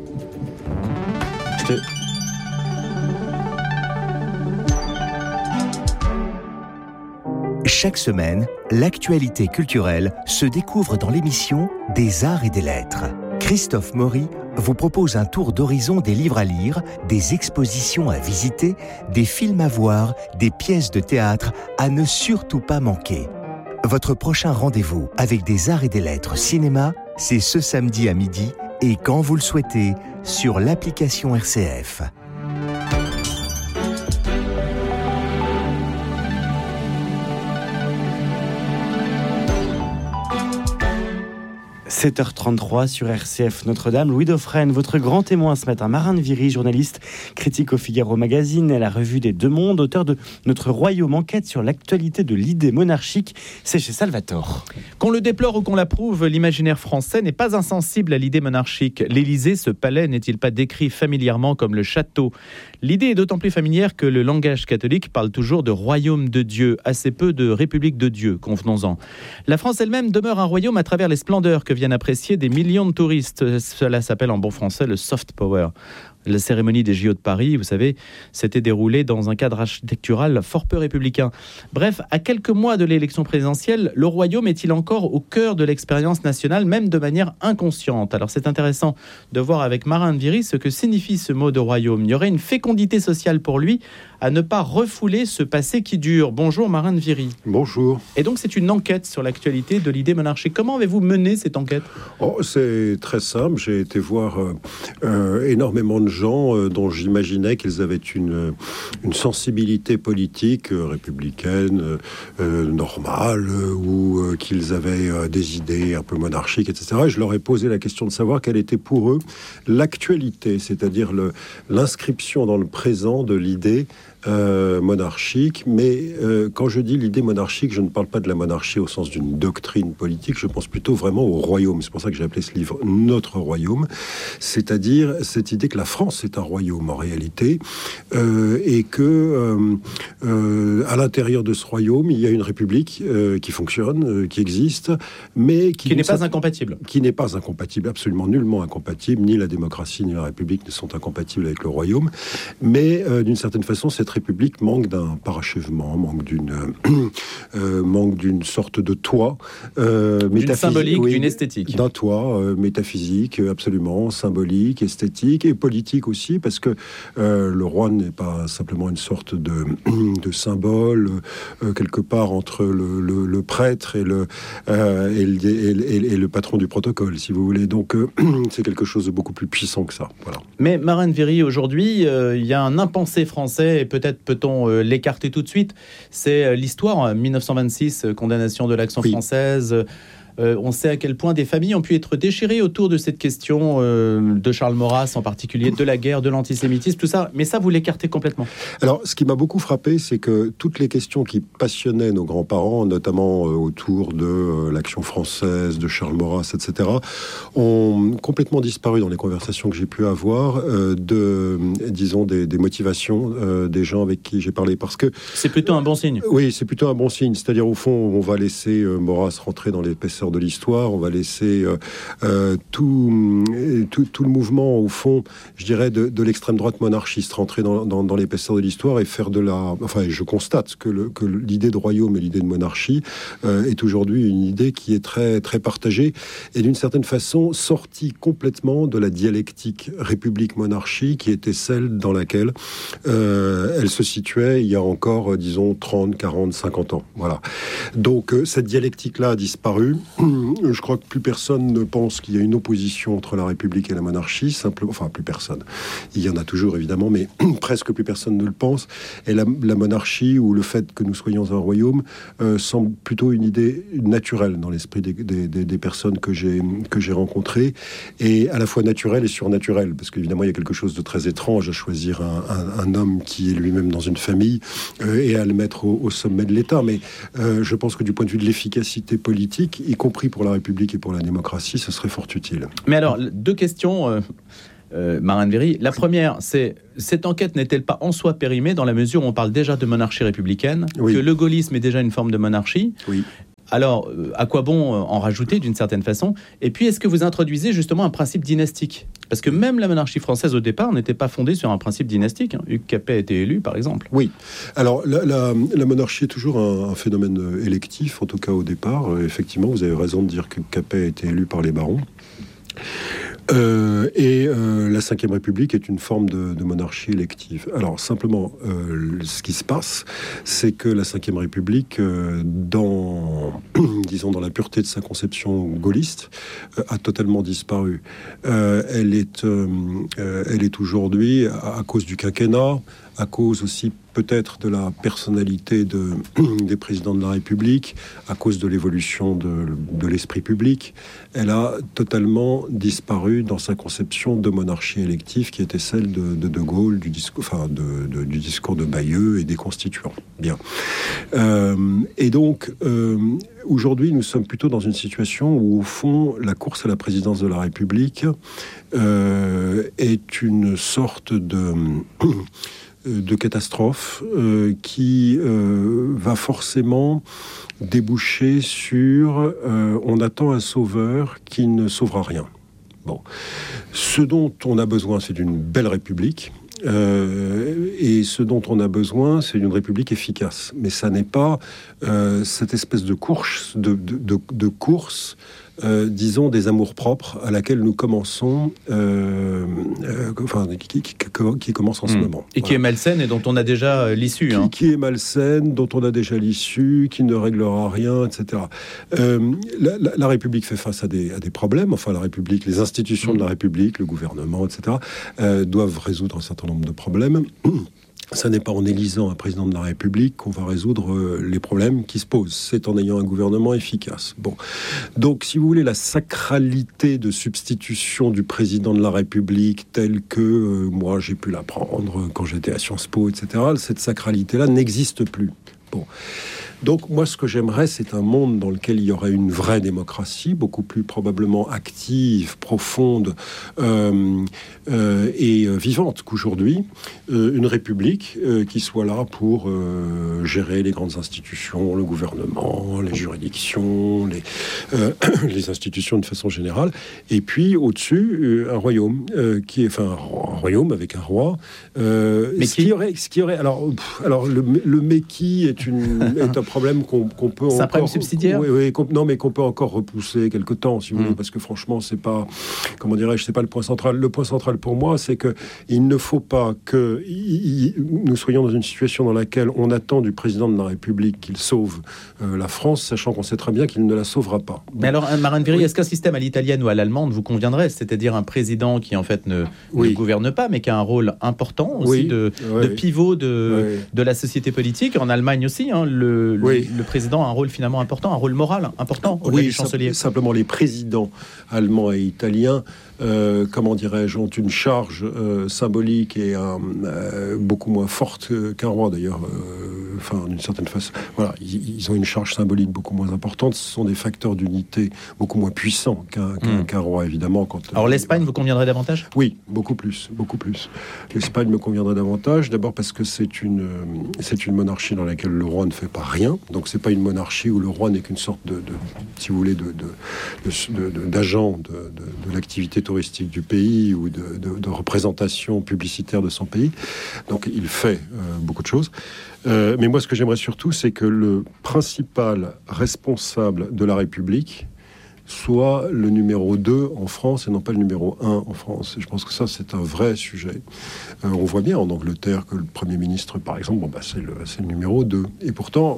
Chaque semaine, l'actualité culturelle se découvre dans l'émission Des Arts et des Lettres. Christophe Maury vous propose un tour d'horizon des livres à lire, des expositions à visiter, des films à voir, des pièces de théâtre à ne surtout pas manquer. Votre prochain rendez-vous avec Des Arts et des Lettres cinéma, c'est ce samedi à midi et quand vous le souhaitez sur l'application RCF. « 7h33 sur RCF Notre-Dame. Louis Dauphren, votre grand témoin ce matin. Marin de Viry, journaliste, critique au Figaro Magazine et à la Revue des Deux Mondes, auteur de Notre Royaume, enquête sur l'actualité de l'idée monarchique. C'est chez Salvatore. Qu'on le déplore ou qu'on l'approuve, l'imaginaire français n'est pas insensible à l'idée monarchique. L'Élysée, ce palais, n'est-il pas décrit familièrement comme le château ? L'idée est d'autant plus familière que le langage catholique parle toujours de royaume de Dieu, assez peu de république de Dieu, convenons-en. La France elle-même demeure un royaume à travers les splendeurs que viennent apprécier des millions de touristes. Cela s'appelle en bon français le soft power. La cérémonie des JO de Paris, vous savez, s'était déroulée dans un cadre architectural fort peu républicain. Bref, à quelques mois de l'élection présidentielle, le royaume est-il encore au cœur de l'expérience nationale, même de manière inconsciente ? Alors c'est intéressant de voir avec Marin de Viry ce que signifie ce mot de royaume. Il y aurait une fécondité sociale pour lui à ne pas refouler ce passé qui dure. Bonjour Marin de Viry. Bonjour. Et donc c'est une enquête sur l'actualité de l'idée monarchique. Comment avez-vous mené cette enquête ? C'est très simple. J'ai été voir énormément de gens dont j'imaginais qu'ils avaient une sensibilité politique républicaine normale ou qu'ils avaient des idées un peu monarchiques, etc. Et je leur ai posé la question de savoir quelle était pour eux l'actualité, c'est-à-dire l'inscription dans le présent de l'idée monarchique, mais quand je dis l'idée monarchique, je ne parle pas de la monarchie au sens d'une doctrine politique, je pense plutôt vraiment au royaume. C'est pour ça que j'ai appelé ce livre Notre Royaume, c'est-à-dire cette idée que la France est un royaume en réalité, et que à l'intérieur de ce royaume, il y a une république qui fonctionne, qui existe, mais qui n'est pas incompatible. Qui n'est pas incompatible, absolument nullement incompatible. Ni la démocratie ni la république ne sont incompatibles avec le royaume, mais d'une certaine façon, cette république manque d'un parachèvement, manque d'une sorte de toit d'une symbolique, oui, d'une esthétique, d'un toit métaphysique, absolument symbolique, esthétique et politique aussi, parce que le roi n'est pas simplement une sorte de symbole quelque part entre le prêtre et le patron du protocole, si vous voulez. Donc c'est quelque chose de beaucoup plus puissant que ça. Voilà. Mais Marin de Viry, aujourd'hui, il y a un impensé français, et peut-être peut-on l'écarter tout de suite. C'est l'histoire, 1926, condamnation de l'Action française. On sait à quel point des familles ont pu être déchirées autour de cette question de Charles Maurras en particulier, de la guerre, de l'antisémitisme, tout ça. Mais ça, vous l'écartez complètement. Alors, ce qui m'a beaucoup frappé, c'est que toutes les questions qui passionnaient nos grands-parents, notamment autour de l'Action française, de Charles Maurras, etc., ont complètement disparu dans les conversations que j'ai pu avoir des motivations des gens avec qui j'ai parlé. Parce que c'est plutôt un bon signe. Oui, c'est plutôt un bon signe. C'est-à-dire, au fond, on va laisser Maurras rentrer dans l'épaisseur de l'histoire, on va laisser tout le mouvement, au fond, je dirais, de l'extrême droite monarchiste rentrer dans l'épaisseur de l'histoire et faire je constate que l'idée de royaume et l'idée de monarchie est aujourd'hui une idée qui est très, très partagée et d'une certaine façon sortie complètement de la dialectique république-monarchie qui était celle dans laquelle elle se situait il y a encore, disons, 30, 40, 50 ans. Voilà. Donc, cette dialectique-là a disparu. Je crois que plus personne ne pense qu'il y a une opposition entre la République et la monarchie. Enfin, plus personne. Il y en a toujours, évidemment, mais presque plus personne ne le pense. Et la monarchie, ou le fait que nous soyons un royaume, semble plutôt une idée naturelle dans l'esprit des personnes que j'ai rencontrées, et à la fois naturelle et surnaturelle, parce qu'évidemment, il y a quelque chose de très étrange à choisir un homme qui est lui-même dans une famille et à le mettre au sommet de l'État. Mais je pense que du point de vue de l'efficacité politique, y compris pour la République et pour la démocratie, ce serait fort utile. Mais alors, deux questions, Marine Véry. La première, c'est, cette enquête n'est-elle pas en soi périmée dans la mesure où on parle déjà de monarchie républicaine, que le gaullisme est déjà une forme de monarchie? Oui. Alors, à quoi bon en rajouter d'une certaine façon? Et puis, est-ce que vous introduisez justement un principe dynastique? Parce que même la monarchie française, au départ, n'était pas fondée sur un principe dynastique. Hugues Capet a été élu, par exemple. Oui. Alors, la monarchie est toujours un phénomène électif, en tout cas au départ. Effectivement, vous avez raison de dire que Capet a été élu par les barons. La Ve République est une forme de monarchie élective. Alors simplement, ce qui se passe, c'est que la Ve République, dans la pureté de sa conception gaulliste, a totalement disparu. Elle est aujourd'hui, à cause du quinquennat, à cause aussi peut-être de la personnalité des présidents de la République, à cause de l'évolution de l'esprit public, elle a totalement disparu dans sa conception de monarchie élective qui était celle de Gaulle, du discours de Bayeux et des constituants. Bien. Et donc, aujourd'hui, nous sommes plutôt dans une situation où, au fond, la course à la présidence de la République est une sorte de catastrophe qui va forcément déboucher sur on attend un sauveur qui ne sauvera rien. Bon. Ce dont on a besoin, c'est d'une belle république. Et ce dont on a besoin, c'est d'une république efficace. Mais ça n'est pas cette espèce de course, disons, des amours-propres à laquelle nous commençons, qui commence en ce moment. Et qui est malsaine et dont on a déjà l'issue. Qui est malsaine, dont on a déjà l'issue, qui ne réglera rien, etc. La République fait face à des problèmes. Enfin, la République, les institutions de la République, le gouvernement, etc., doivent résoudre un certain nombre de problèmes. Ça n'est pas en élisant un président de la République qu'on va résoudre les problèmes qui se posent. C'est en ayant un gouvernement efficace. Bon. Donc, si vous voulez, la sacralité de substitution du président de la République telle que moi j'ai pu l'apprendre quand j'étais à Sciences Po, etc., cette sacralité-là n'existe plus. Bon. Donc moi, ce que j'aimerais, c'est un monde dans lequel il y aurait une vraie démocratie, beaucoup plus probablement active, profonde et vivante qu'aujourd'hui. Une république qui soit là pour gérer les grandes institutions, le gouvernement, les juridictions, les institutions de façon générale. Et puis, au-dessus, un royaume, un royaume avec un roi. Mais ce qui aurait... Alors le Méki est un problème qu'on peut c'est un problème subsidiaire. Oui, qu'on peut encore repousser quelque temps, si vous voulez, parce que franchement, c'est pas, comment dirais-je, c'est pas le point central. Le point central pour moi, c'est que il ne faut pas que nous soyons dans une situation dans laquelle on attend du président de la République qu'il sauve la France, sachant qu'on sait très bien qu'il ne la sauvera pas. Mais alors, Marine Véry, est-ce qu'un système à l'italienne ou à l'allemande vous conviendrait, c'est-à-dire un président qui en fait ne gouverne pas, mais qui a un rôle important aussi de pivot de la société politique. En Allemagne aussi, le président a un rôle finalement important, un rôle moral important au-delà du chancelier. Simplement, les présidents allemands et italiens, comment dirais-je, ont une charge symbolique et beaucoup moins forte qu'un roi d'ailleurs. D'une certaine façon, voilà, ils ont une charge symbolique beaucoup moins importante. Ce sont des facteurs d'unité beaucoup moins puissants qu'un roi, évidemment. Alors l'Espagne vous conviendrait davantage ? Oui, beaucoup plus. L'Espagne me conviendrait davantage. D'abord parce que c'est une monarchie dans laquelle le roi ne fait pas rien. Donc c'est pas une monarchie où le roi n'est qu'une sorte si vous voulez, d'agent de l'activité touristique du pays ou de représentation publicitaire de son pays. Donc il fait beaucoup de choses. Mais moi, ce que j'aimerais surtout, c'est que le principal responsable de la République soit le numéro 2 en France et non pas le numéro 1 en France. Et je pense que ça, c'est un vrai sujet. On voit bien en Angleterre que le Premier ministre, par exemple, c'est le numéro 2. Et pourtant,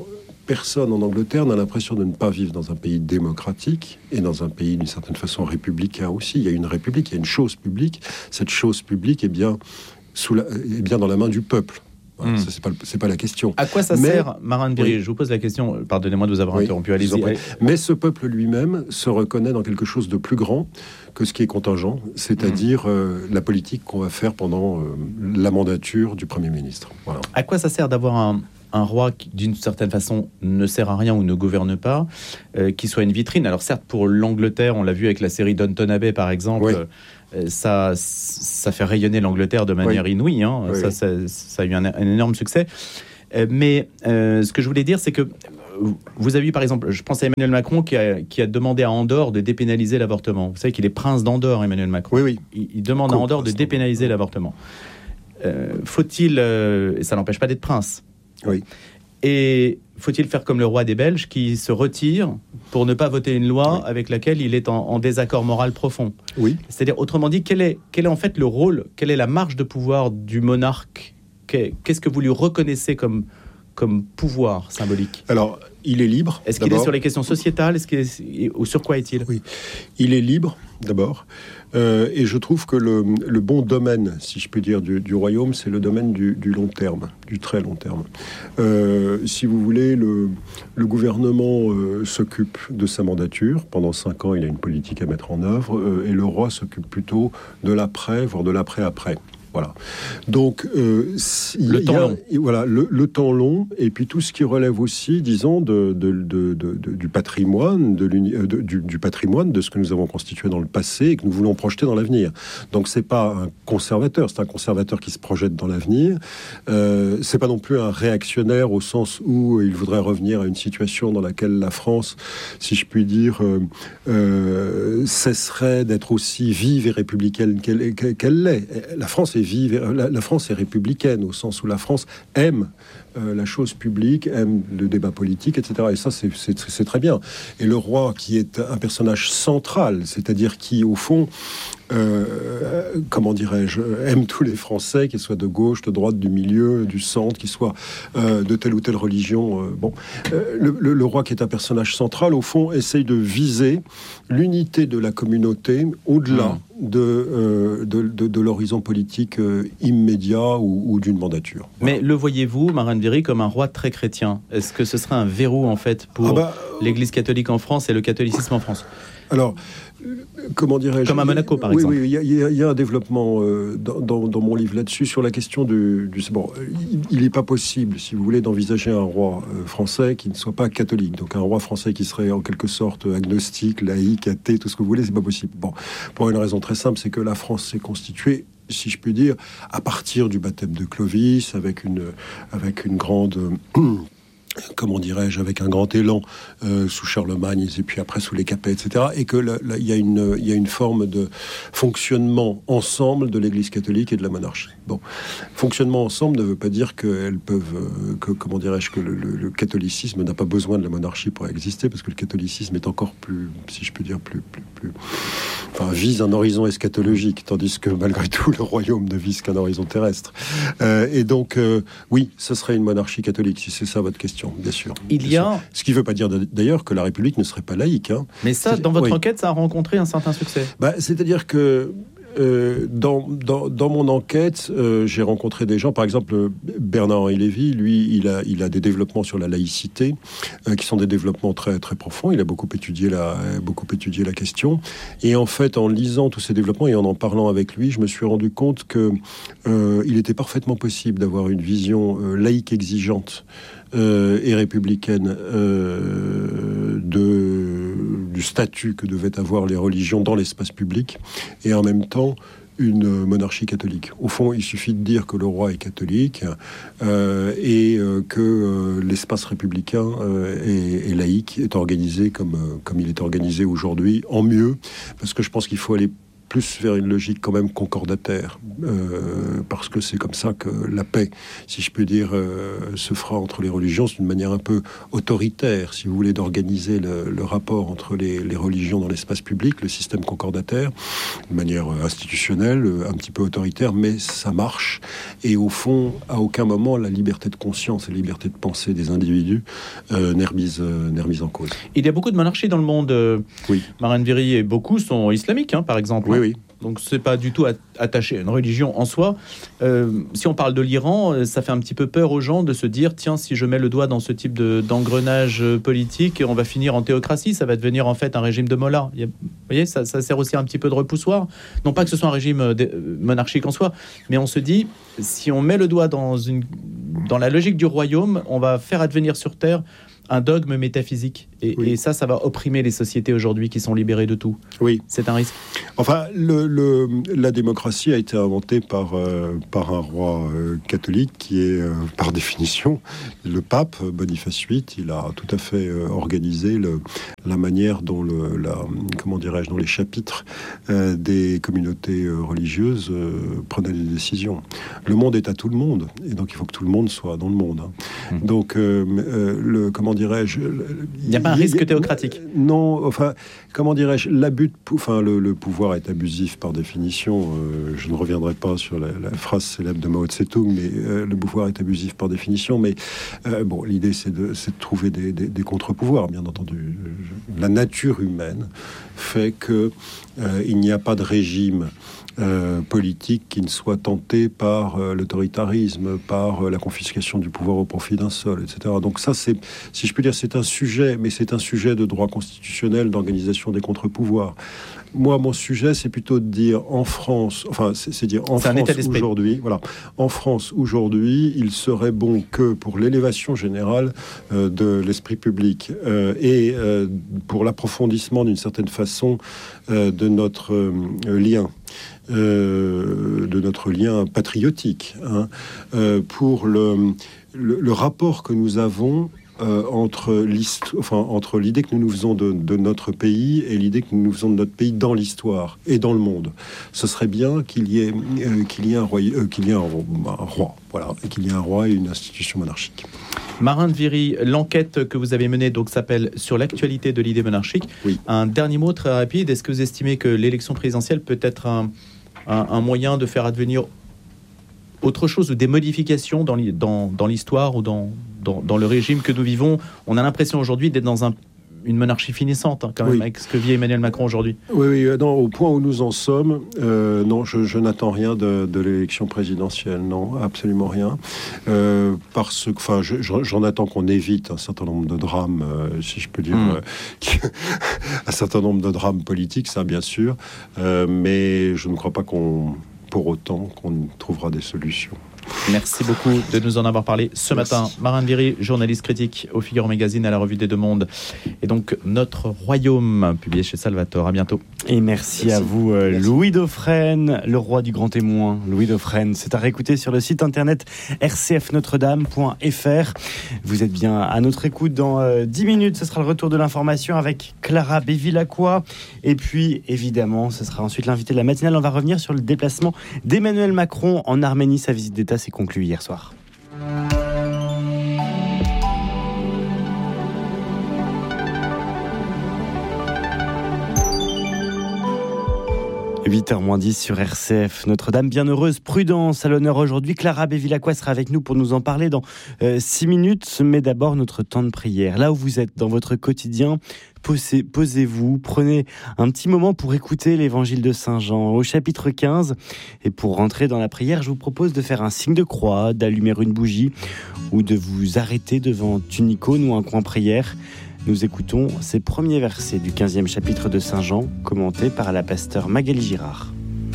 personne en Angleterre n'a l'impression de ne pas vivre dans un pays démocratique et dans un pays d'une certaine façon républicain aussi. Il y a une république, il y a une chose publique. Cette chose publique est bien dans la main du peuple. Voilà, ça, c'est pas la question. À quoi ça sert, Marin de Biry ? Je vous pose la question, pardonnez-moi de vous avoir interrompu, allez-y. Mais ce peuple lui-même se reconnaît dans quelque chose de plus grand que ce qui est contingent, c'est-à-dire la politique qu'on va faire pendant la mandature du Premier ministre. Voilà. À quoi ça sert d'avoir un roi qui, d'une certaine façon, ne sert à rien ou ne gouverne pas, qui soit une vitrine ? Alors certes, pour l'Angleterre, on l'a vu avec la série Downton Abbey, par exemple, ça fait rayonner l'Angleterre de manière inouïe. Hein. Ça a eu un énorme succès. Mais ce que je voulais dire, c'est que vous avez eu, par exemple, je pense à Emmanuel Macron qui a demandé à Andorre de dépénaliser l'avortement. Vous savez qu'il est prince d'Andorre, Emmanuel Macron. Oui. Il demande à Andorre de dépénaliser l'avortement. Faut-il... et ça n'empêche pas d'être prince. Oui. Et faut-il faire comme le roi des Belges qui se retire pour ne pas voter une loi avec laquelle il est en désaccord moral profond ? Oui. C'est-à-dire, autrement dit, quel est en fait le rôle, quelle est la marge de pouvoir du monarque ? Qu'est-ce que vous lui reconnaissez comme pouvoir symbolique ? Alors, il est libre. Est-ce qu'il est sur les questions sociétales ? Ou sur quoi est-il ? Oui, il est libre, d'abord. Et je trouve que le bon domaine, si je puis dire, du royaume, c'est le domaine du long terme, du très long terme. Si vous voulez, le gouvernement s'occupe de sa mandature. Pendant 5 ans, il a une politique à mettre en œuvre. Et le roi s'occupe plutôt de l'après, voire de l'après-après. Voilà. Donc, le temps long, et puis tout ce qui relève aussi, disons, du patrimoine, du patrimoine de ce que nous avons constitué dans le passé et que nous voulons projeter dans l'avenir. Donc, c'est pas un conservateur, c'est un conservateur qui se projette dans l'avenir. C'est pas non plus un réactionnaire au sens où il voudrait revenir à une situation dans laquelle la France, si je puis dire, cesserait d'être aussi vive et républicaine qu'elle l'est. La France est vive, la France est républicaine au sens où la France aime la chose publique, aime le débat politique, etc. Et ça, c'est très bien. Et le roi, qui est un personnage central, c'est-à-dire qui, au fond, comment dirais-je, aime tous les Français, qu'ils soient de gauche, de droite, du milieu, du centre, qu'ils soient de telle ou telle religion. Le roi, qui est un personnage central, au fond, essaye de viser l'unité de la communauté au-delà de l'horizon politique immédiat ou d'une mandature. Mais le voyez-vous, Marin de Biry, comme un roi très chrétien ? Est-ce que ce serait un verrou, en fait, pour l'Église catholique en France et le catholicisme en France ? Alors, comment dirais-je ? Comme à Monaco, par exemple. Oui, il y a un développement dans mon livre là-dessus sur la question du bon, il n'est pas possible, si vous voulez, d'envisager un roi français qui ne soit pas catholique. Donc un roi français qui serait en quelque sorte agnostique, laïque, athée, tout ce que vous voulez, c'est pas possible. Bon, pour une raison très simple, c'est que la France s'est constituée, si je puis dire, à partir du baptême de Clovis, avec une grande... comment dirais-je, avec un grand élan sous Charlemagne et puis après sous les Capets, etc. Et que il y a une forme de fonctionnement ensemble de l'Église catholique et de la monarchie. Bon, fonctionnement ensemble ne veut pas dire qu'elles peuvent, comment dirais-je, que le catholicisme n'a pas besoin de la monarchie pour exister, parce que le catholicisme est encore plus, si je peux dire, enfin, vise un horizon eschatologique, tandis que malgré tout le royaume ne vise qu'un horizon terrestre. Et donc, oui, ce serait une monarchie catholique, si c'est ça votre question. Bien sûr. Ce qui ne veut pas dire d'ailleurs que la République ne serait pas laïque. Hein. Mais ça, dans votre enquête, ça a rencontré un certain succès. C'est-à-dire que dans mon enquête, j'ai rencontré des gens, par exemple Bernard-Henri Lévy, lui, il a des développements sur la laïcité, qui sont des développements très, très profonds. Il a beaucoup étudié la question. Et en fait, en lisant tous ces développements et en parlant avec lui, je me suis rendu compte que il était parfaitement possible d'avoir une vision laïque exigeante et républicaine du statut que devaient avoir les religions dans l'espace public, et en même temps une monarchie catholique. Au fond, il suffit de dire que le roi est catholique et que l'espace républicain et laïque est organisé comme il est organisé aujourd'hui, en mieux, parce que je pense qu'il faut aller plus vers une logique quand même concordataire, parce que c'est comme ça que la paix, si je peux dire, se fera entre les religions. C'est une manière un peu autoritaire, si vous voulez, d'organiser le rapport entre les religions dans l'espace public, le système concordataire, de manière institutionnelle, un petit peu autoritaire, mais ça marche. Et au fond, à aucun moment, la liberté de conscience et la liberté de pensée des individus n'est remise en cause. Il y a beaucoup de monarchies dans le monde. Oui. Marwan Viri, et beaucoup sont islamiques, par exemple. Oui, oui. Donc c'est pas du tout attaché à une religion en soi. Si on parle de l'Iran, ça fait un petit peu peur aux gens de se dire, tiens, si je mets le doigt dans ce type d'engrenage politique, on va finir en théocratie, ça va devenir en fait un régime de mollahs. Vous voyez, ça sert aussi un petit peu de repoussoir. Non pas que ce soit un régime monarchique en soi, mais on se dit, si on met le doigt dans la logique du royaume, on va faire advenir sur Terre un dogme métaphysique. Et ça va opprimer les sociétés aujourd'hui qui sont libérées de tout. Oui. C'est un risque. Enfin, la démocratie a été inventée par un roi catholique qui est, par définition, le pape Boniface VIII. Il a tout à fait organisé la manière dont dont les chapitres des communautés religieuses prenaient des décisions. Le monde est à tout le monde, et donc il faut que tout le monde soit dans le monde. Donc, il n'y a pas un risque théocratique. Non, enfin, le pouvoir est abusif par définition. Je ne reviendrai pas sur la phrase célèbre de Mao Tse-tung, mais le pouvoir est abusif par définition. Mais l'idée, c'est de trouver des contre-pouvoirs, bien entendu. La nature humaine fait que il n'y a pas de régime politique qui ne soit tenté par l'autoritarisme, par la confiscation du pouvoir au profit d'un seul, etc. Donc ça, si je peux dire, c'est un sujet, mais c'est un sujet de droit constitutionnel, d'organisation des contre-pouvoirs. Moi, mon sujet, c'est plutôt de dire en France, aujourd'hui, voilà, en France aujourd'hui, il serait bon que pour l'élévation générale de l'esprit public et pour l'approfondissement d'une certaine façon de notre lien patriotique, pour le rapport que nous avons entre l'idée que nous nous faisons de notre pays et l'idée que nous nous faisons de notre pays dans l'histoire et dans le monde. Ce serait bien qu'il y ait un roi, voilà, et qu'il y ait un roi et une institution monarchique. Marwan Viri, l'enquête que vous avez menée s'appelle Sur l'actualité de l'idée monarchique. Oui. Un dernier mot très rapide. Est-ce que vous estimez que l'élection présidentielle peut être un moyen de faire advenir autre chose ou des modifications dans l'histoire ou dans le régime que nous vivons? On a l'impression aujourd'hui d'être dans une monarchie finissante, quand même, avec ce que vit Emmanuel Macron aujourd'hui. Oui, non, au point où nous en sommes, non, je n'attends rien de l'élection présidentielle, non, absolument rien. Parce que, j'en attends qu'on évite un certain nombre de drames, si je peux dire, un certain nombre de drames politiques, ça bien sûr, mais je ne crois pas pour autant qu'on trouvera des solutions. Merci beaucoup de nous en avoir parlé ce matin. Marwan Viri, journaliste critique au Figaro Magazine, à la Revue des Deux Mondes. Et donc, Notre Royaume, publié chez Salvatore. À bientôt. Et merci à vous, Louis Dauphren, le roi du grand témoin. Louis Dauphren, c'est à réécouter sur le site internet rcfnotredame.fr. Vous êtes bien à notre écoute. Dans 10 minutes, ce sera le retour de l'information avec Clara Bevilacqua. Et puis, évidemment, ce sera ensuite l'invité de la matinale. On va revenir sur le déplacement d'Emmanuel Macron en Arménie. Sa visite d'État s'est conclue hier soir. 8h-10 sur RCF. Notre-Dame bienheureuse, prudence à l'honneur aujourd'hui. Clara Bevilacqua sera avec nous pour nous en parler dans 6 minutes. Mais d'abord, notre temps de prière. Là où vous êtes dans votre quotidien, posez-vous, prenez un petit moment pour écouter l'évangile de Saint Jean au chapitre 15. Et pour rentrer dans la prière, je vous propose de faire un signe de croix, d'allumer une bougie ou de vous arrêter devant une icône ou un coin prière. Nous écoutons ces premiers versets du 15e chapitre de Saint Jean, commentés par la pasteure Magali Girard.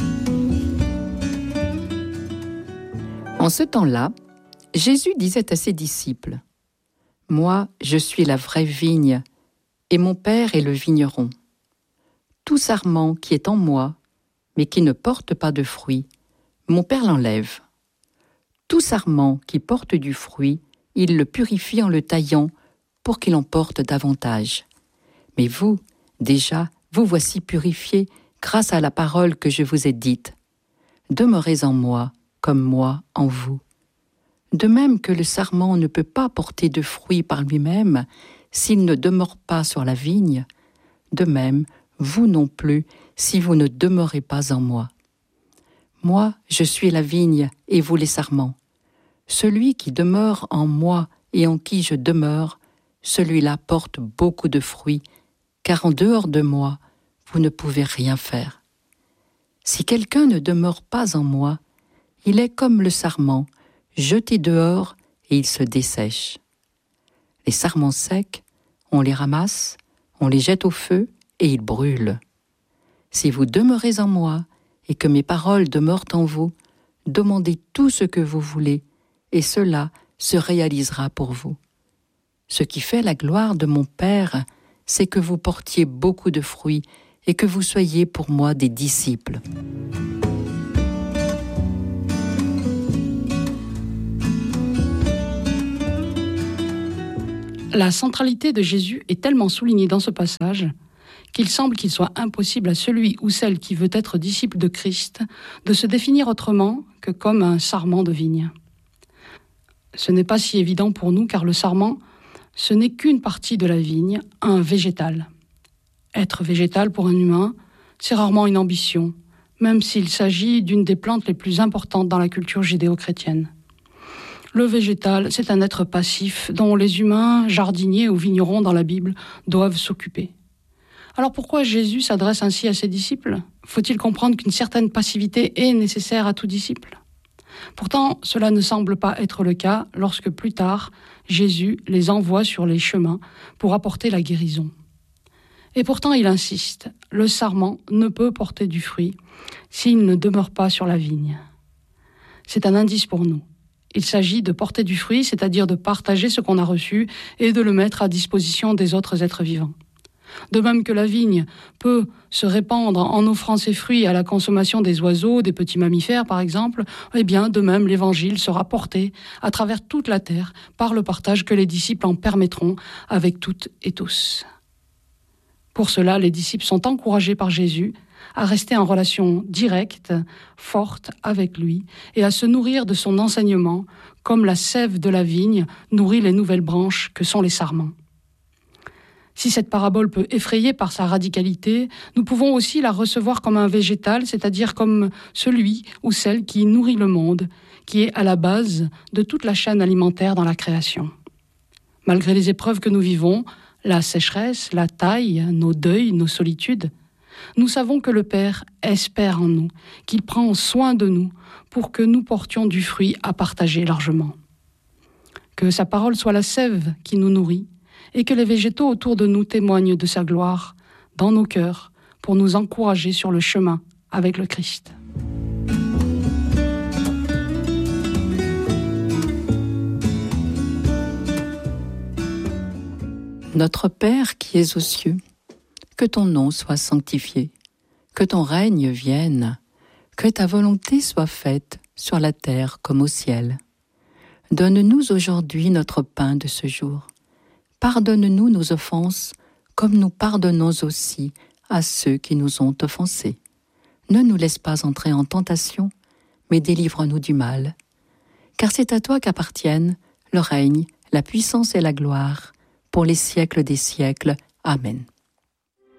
En ce temps-là, Jésus disait à ses disciples : « Moi, je suis la vraie vigne, et mon Père est le vigneron. Tout sarment qui est en moi, mais qui ne porte pas de fruit, mon Père l'enlève. Tout sarment qui porte du fruit, il le purifie en le taillant, pour qu'il en porte davantage. Mais vous, déjà, vous voici purifiés grâce à la parole que je vous ai dite. Demeurez en moi, comme moi en vous. De même que le sarment ne peut pas porter de fruits par lui-même s'il ne demeure pas sur la vigne, de même, vous non plus, si vous ne demeurez pas en moi. Moi, je suis la vigne et vous les sarments. Celui qui demeure en moi et en qui je demeure, celui-là porte beaucoup de fruits, car en dehors de moi, vous ne pouvez rien faire. Si quelqu'un ne demeure pas en moi, il est comme le sarment, jeté dehors et il se dessèche. Les sarments secs, on les ramasse, on les jette au feu et ils brûlent. Si vous demeurez en moi et que mes paroles demeurent en vous, demandez tout ce que vous voulez et cela se réalisera pour vous. Ce qui fait la gloire de mon Père, c'est que vous portiez beaucoup de fruits et que vous soyez pour moi des disciples. La centralité de Jésus est tellement soulignée dans ce passage qu'il semble qu'il soit impossible à celui ou celle qui veut être disciple de Christ de se définir autrement que comme un sarment de vigne. Ce n'est pas si évident pour nous car le sarment, ce n'est qu'une partie de la vigne, un végétal. Être végétal pour un humain, c'est rarement une ambition, même s'il s'agit d'une des plantes les plus importantes dans la culture judéo-chrétienne. Le végétal, c'est un être passif dont les humains, jardiniers ou vignerons dans la Bible, doivent s'occuper. Alors pourquoi Jésus s'adresse ainsi à ses disciples ? Faut-il comprendre qu'une certaine passivité est nécessaire à tout disciple ? Pourtant, cela ne semble pas être le cas lorsque plus tard, Jésus les envoie sur les chemins pour apporter la guérison. Et pourtant, il insiste, le sarment ne peut porter du fruit s'il ne demeure pas sur la vigne. C'est un indice pour nous. Il s'agit de porter du fruit, c'est-à-dire de partager ce qu'on a reçu et de le mettre à disposition des autres êtres vivants. De même que la vigne peut se répandre en offrant ses fruits à la consommation des oiseaux, des petits mammifères par exemple, eh bien de même l'évangile sera porté à travers toute la terre par le partage que les disciples en permettront avec toutes et tous. Pour cela, les disciples sont encouragés par Jésus à rester en relation directe, forte avec lui et à se nourrir de son enseignement comme la sève de la vigne nourrit les nouvelles branches que sont les sarments. Si cette parabole peut effrayer par sa radicalité, nous pouvons aussi la recevoir comme un végétal, c'est-à-dire comme celui ou celle qui nourrit le monde, qui est à la base de toute la chaîne alimentaire dans la création. Malgré les épreuves que nous vivons, la sécheresse, la taille, nos deuils, nos solitudes, nous savons que le Père espère en nous, qu'il prend soin de nous pour que nous portions du fruit à partager largement. Que sa parole soit la sève qui nous nourrit et que les végétaux autour de nous témoignent de sa gloire dans nos cœurs pour nous encourager sur le chemin avec le Christ. Notre Père qui es aux cieux, que ton nom soit sanctifié, que ton règne vienne, que ta volonté soit faite sur la terre comme au ciel. Donne-nous aujourd'hui notre pain de ce jour. Pardonne-nous nos offenses, comme nous pardonnons aussi à ceux qui nous ont offensés. Ne nous laisse pas entrer en tentation, mais délivre-nous du mal. Car c'est à toi qu'appartiennent le règne, la puissance et la gloire, pour les siècles des siècles. Amen.